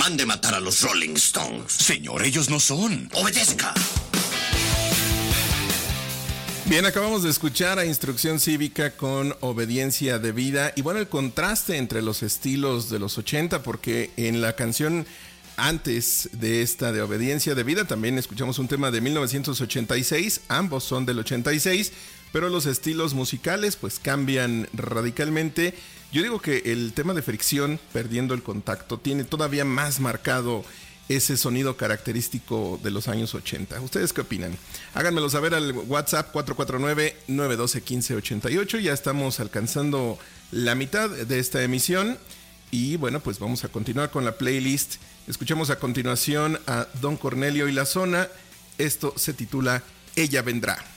Mande matar a los Rolling Stones. Señor, ellos no son. Obedezca. Bien, acabamos de escuchar a Instrucción Cívica con Obediencia Debida. Y bueno, el contraste entre los estilos de los 80, porque en la canción antes de esta de Obediencia Debida también escuchamos un tema de 1986, ambos son del 86, pero los estilos musicales pues cambian radicalmente. Yo digo que el tema de Fricción, Perdiendo el Contacto, tiene todavía más marcado ese sonido característico de los años 80. ¿Ustedes qué opinan? Háganmelo saber al WhatsApp 449-912-1588. Ya estamos alcanzando la mitad de esta emisión. Y bueno, pues vamos a continuar con la playlist. Escuchemos a continuación a Don Cornelio y la Zona. Esto se titula Ella Vendrá.